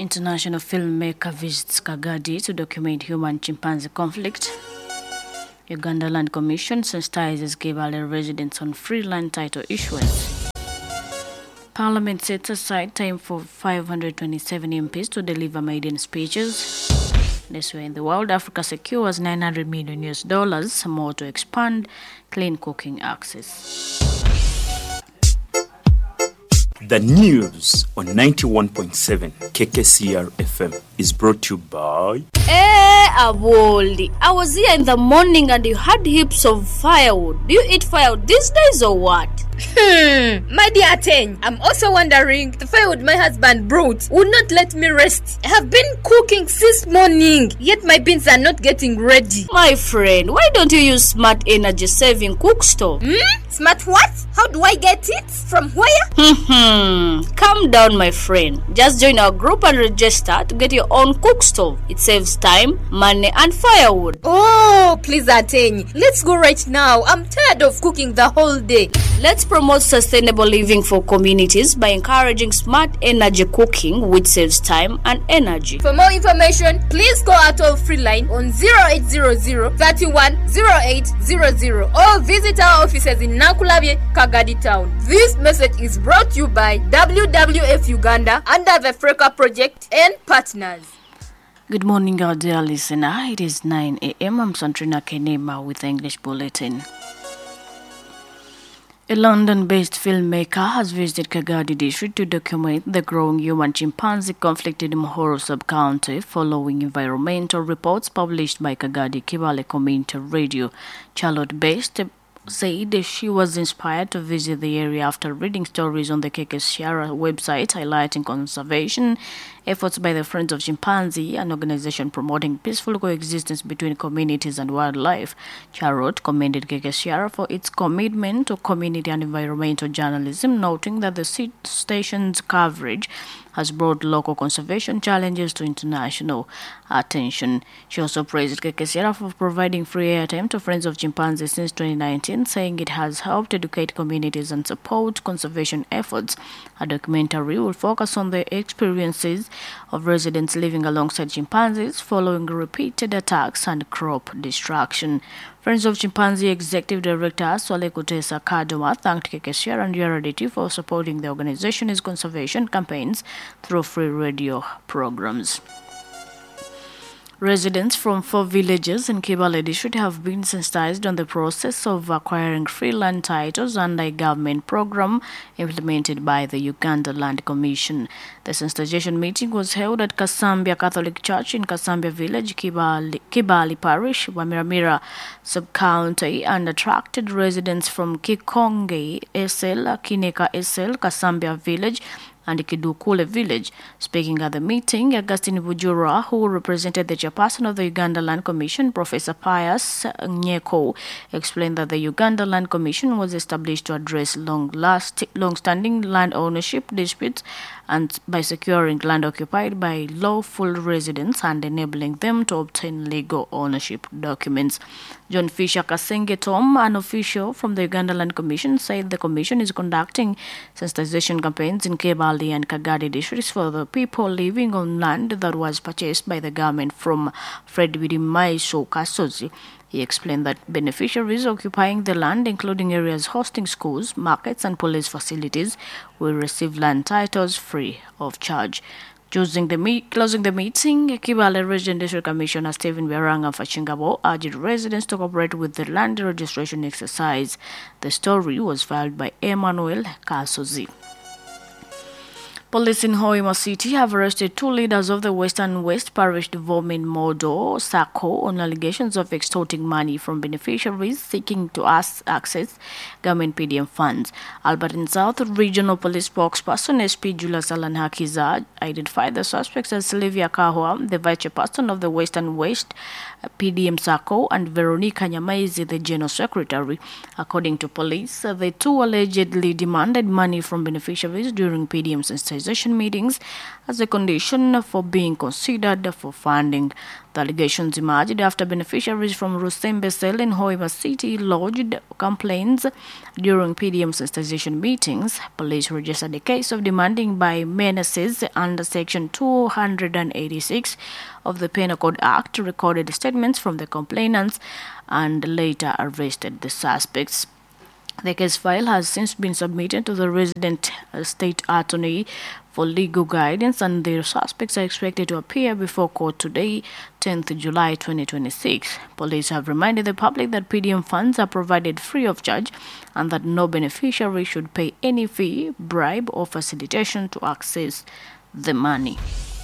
International filmmaker visits Kagadi to document human-chimpanzee conflict. Uganda Land Commission sensitizes Kibale residents on free land title issuance. Parliament sets aside time for 527 MPs to deliver maiden speeches. This way in the world, Africa secures $900 million more to expand clean cooking access. The news on 91.7 KKCR FM is brought to you by... Aboldi. I was here in the morning and you had heaps of firewood. Do you eat firewood these days or what? My dear Ten, I'm also wondering, the firewood my husband brought would not let me rest. I have been cooking since morning, yet my beans are not getting ready. My friend, why don't you use Smart Energy Saving Cook Stove? Smart what? How do I get it? From where? Calm down, my friend. Just join our group and register to get your own cook stove. It saves time, money, and firewood. Oh, please Ateny, let's go right now. I'm tired of cooking the whole day. Let's promote sustainable living for communities by encouraging smart energy cooking, which saves time and energy. For more information, please call our toll-free line on 0800 31 0800 or visit our offices in Nakulabye, Kagadi Town. This message is brought to you by WWF Uganda under the FRECA project and partners. Good morning, our dear listener. It is 9 a.m. I'm Santrina Kenema with the English Bulletin. A London-based filmmaker has visited Kagadi district to document the growing human-chimpanzee conflict in Mohoro sub-county following environmental reports published by Kagadi Kibale Community Radio. Charlotte-based said she was inspired to visit the area after reading stories on the KKCR website highlighting conservation efforts by the Friends of Chimpanzee, an organization promoting peaceful coexistence between communities and wildlife. Charlotte commended KKCR for its commitment to community and environmental journalism, noting that the station's coverage has brought local conservation challenges to international attention. She also praised KKCR for providing free airtime to Friends of Chimpanzee since 2019, saying it has helped educate communities and support conservation efforts. A documentary will focus on the experiences of residents living alongside chimpanzees following repeated attacks and crop destruction. Friends of Chimpanzee Executive Director Swale Kutesa Kadoma thanked KKCR and URDT for supporting the organization's conservation campaigns through free radio programs. Residents from 4 villages in Kibale district have been sensitized on the process of acquiring free land titles under a government program implemented by the Uganda Land Commission. The sensitization meeting was held at Kasambia Catholic Church in Kasambia Village, Kibale Parish, Wamiramira Sub-County, and attracted residents from Kikonge SL, Kineka SL, Kasambia Village, and Kidukule village. Speaking at the meeting, Augustine Bujura, who represented the chairperson of the Uganda Land Commission, Professor Pius Nyeko, explained that the Uganda Land Commission was established to address long-standing land ownership disputes and by securing land occupied by lawful residents and enabling them to obtain legal ownership documents. John Fisher Kasenge Tom, an official from the Uganda Land Commission, said the commission is conducting sensitization campaigns in Kibale and Kagadi districts for the people living on land that was purchased by the government from Fred Bidimaiso Kasozi. He explained that beneficiaries occupying the land, including areas hosting schools, markets, and police facilities, will receive land titles free of charge. Closing the meeting, Kibale Region District Commissioner Stephen Beranga Fachingabo urged residents to cooperate with the land registration exercise. The story was filed by Emmanuel Kasozi. Police in Hoima City have arrested 2 leaders of the Western West Parish Development Model SACCO on allegations of extorting money from beneficiaries seeking to access government PDM funds. Albertine South Regional Police spokesperson SP Julius Alan Hakiza identified the suspects as Sylvia Kahwa, the vice chairperson of the Western West PDM SACCO, and Veronica Nyamaizi, the general secretary. According to police, the 2 allegedly demanded money from beneficiaries during PDM sensitization mobilization meetings as a condition for being considered for funding. The allegations emerged after beneficiaries from Rusembe Cell in Hoima City lodged complaints during PDM sensitization meetings. Police registered a case of demanding by menaces under Section 286 of the Penal Code Act, recorded statements from the complainants, and later arrested the suspects. The case file has since been submitted to the resident state attorney for legal guidance, and the suspects are expected to appear before court today, 10th July 2026. Police have reminded the public that PDM funds are provided free of charge and that no beneficiary should pay any fee, bribe, or facilitation to access the money.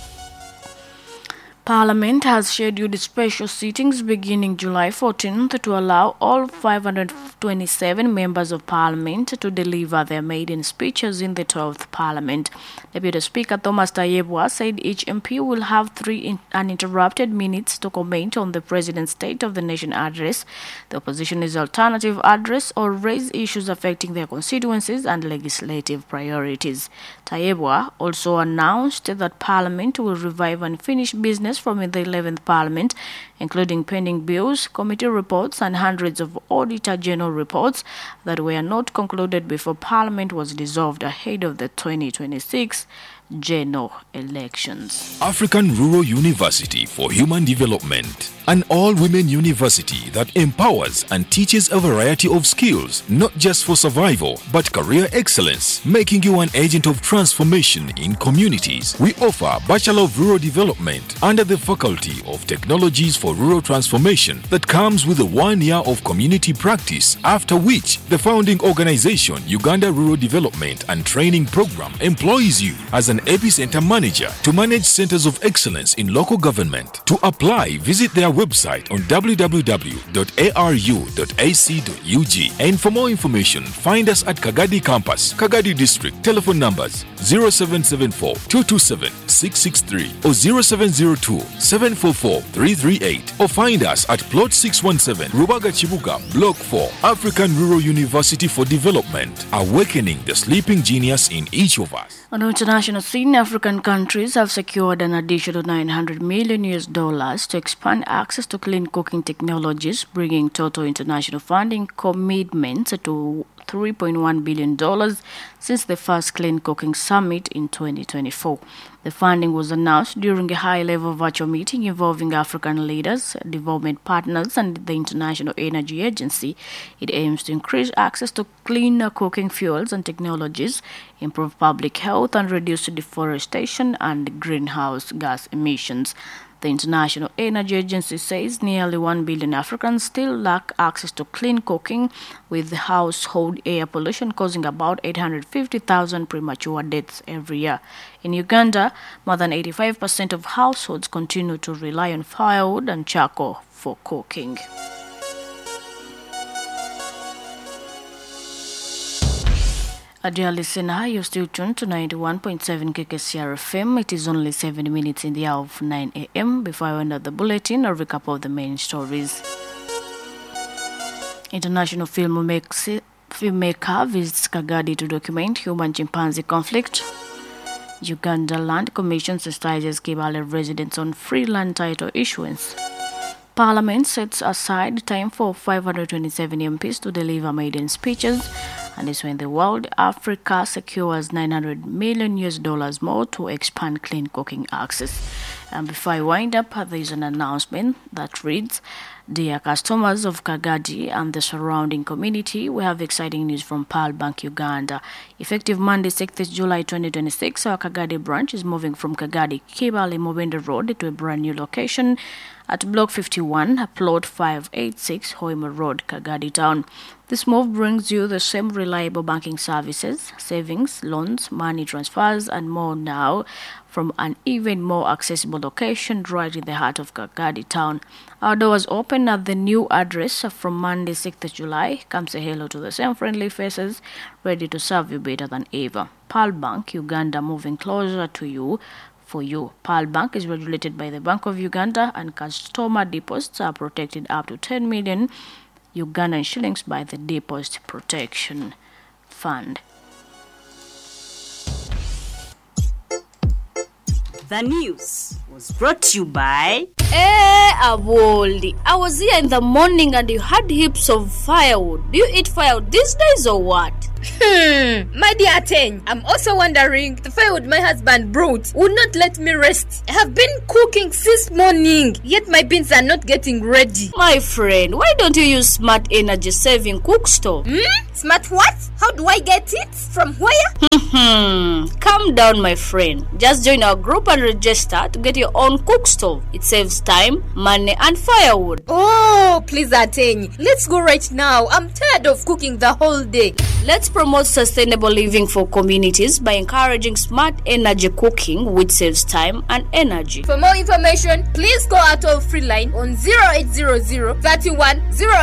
Parliament has scheduled special sittings beginning July 14th to allow all 527 members of Parliament to deliver their maiden speeches in the 12th Parliament. Deputy Speaker Thomas Tayebwa said each MP will have 3 uninterrupted minutes to comment on the President's State of the Nation address, the opposition's alternative address, or raise issues affecting their constituencies and legislative priorities. Tayebwa also announced that Parliament will revive unfinished business from the 11th Parliament, including pending bills, committee reports, and hundreds of Auditor General reports that were not concluded before Parliament was dissolved ahead of the 2026 general elections. African Rural University for Human Development, an all-women university that empowers and teaches a variety of skills, not just for survival, but career excellence, making you an agent of transformation in communities. We offer Bachelor of Rural Development under the Faculty of Technologies for Rural Transformation that comes with a 1 year of community practice, after which the founding organization, Uganda Rural Development and Training Program, employs you as an epicenter manager to manage centers of excellence in local government. To apply, visit their website on www.aru.ac.ug. And for more information, find us at Kagadi Campus, Kagadi District. Telephone numbers 0774 227 663 or 0702 744 338, or find us at Plot 617, Rubaga Chibuga, Block 4, African Rural University for Development, awakening the sleeping genius in each of us. On the international scene, African countries have secured an additional $900 million to expand access to clean cooking technologies, bringing total international funding commitments to $3.1 billion since the first Clean Cooking Summit in 2024. The funding was announced during a high-level virtual meeting involving African leaders, development partners, and the International Energy Agency. It aims to increase access to cleaner cooking fuels and technologies, improve public health, and reduce deforestation and greenhouse gas emissions. The International Energy Agency says nearly 1 billion Africans still lack access to clean cooking, with household air pollution causing about 850,000 premature deaths every year. In Uganda, more than 85% of households continue to rely on firewood and charcoal for cooking. Dear listener, you're still tuned to 91.7 KKCR FM. It is only 7 minutes in the hour of 9 a.m. Before I end up the bulletin, a recap of the main stories. International filmmaker visits Kagadi to document human-chimpanzee conflict. Uganda Land Commission sensitizes Kibale residents on free land title issuance. Parliament sets aside time for 527 MPs to deliver maiden speeches. And this when the world, Africa secures $900 million more to expand clean cooking access. And before I wind up, there is an announcement that reads, Dear customers of Kagadi and the surrounding community, we have exciting news from Pearl Bank Uganda. Effective Monday, 6th July 2026, our Kagadi branch is moving from Kagadi Kibale Mobenda Road to a brand new location at Block 51, Plot 586, Hoima Road, Kagadi Town. This move brings you the same reliable banking services, savings, loans, money transfers, and more now from an even more accessible location right in the heart of Kagadi Town. Our doors open at the new address from Monday, 6th July. Come say hello to the same friendly faces, ready to serve you better than ever. Pearl Bank Uganda, moving closer to you. For you. Pearl Bank is regulated by the Bank of Uganda, and customer deposits are protected up to 10 million Ugandan shillings by the Deposit Protection Fund. The news was brought to you by Aboldi. I was here in the morning and you had heaps of firewood. Do you eat firewood these days or what? My dear Ten, I'm also wondering, the firewood my husband brought would not let me rest. I have been cooking since morning, yet my beans are not getting ready. My friend, why don't you use Smart Energy Saving Cook Stove? Smart what? How do I get it? From where? Calm down, my friend. Just join our group and register to get your own cook stove. It saves time, money, and firewood. Oh, please Ateny. Let's go right now. I'm tired of cooking the whole day. Let's promote sustainable living for communities by encouraging smart energy cooking, which saves time and energy. For more information, please call our toll-free line on 0800 31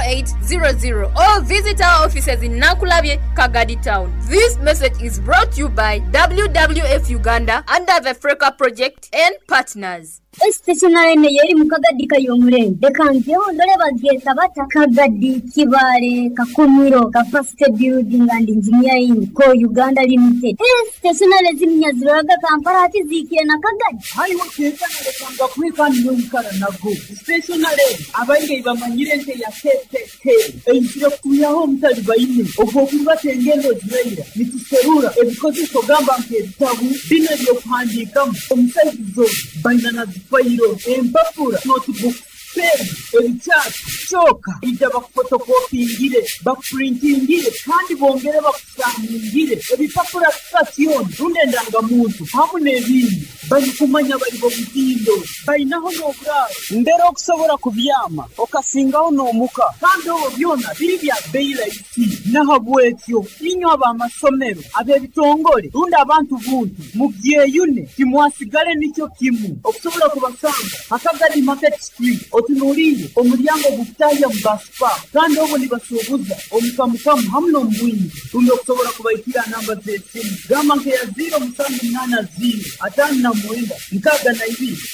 0800 or visit our offices in Nakulabye, Kagadi Town. This message is brought to you by WWF Uganda under the Freka Project and partners. Stationary yeri mukagadi kayomure dekanzyo ndole bageta batakagadi kibale kakumiro capacity building and engineering ko Uganda Limited. Stationary zimnya ziraga Kampala ati zikiye na kagadi hariho stationary kanga kwika n'umukara nago stationary abayige bamanyire nte ya KTK eyitiro kuyaho mutali bayine obwo kubatengendo zirira nituserura ebikozi kogamba nke bitabu bine byo kwandika omusayizo bayina Fayiro, empapura, notebook, pen, chat, choka, ija bakfotokopingire, bakprintingire, kandi bongere bakusangire, ebipapura station, rundendanga muntu, hamune ebindi, bali kumanya bali bobutindo, bayinaho n'oburaro, ndero okusobora kubyama, okasingaho n'omuka, kandi obwo byona biri bya bailaiti, nahabwetyo, inyo abamasomero, ab'ebitongole, runda abantu buntu, mubyeyune, kimwasigale nicyo kimu, okusobora kubasanga, Akagadi Market Street, otunulire, omulyango gutaya mbaspa, kandi obwo nibasuubuza, omukamukamu hamno mbwingi, tundi okusobora kubayitira namba z'essimu, gamba nke ya 0 musanvu 8 0 5 na 9 2